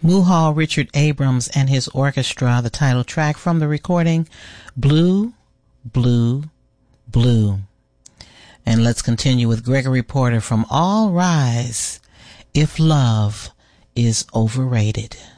Muhal Richard Abrams and his orchestra, the title track from the recording, Blue, Blue, Blue. And let's continue with Gregory Porter from All Rise, If Love is Overrated.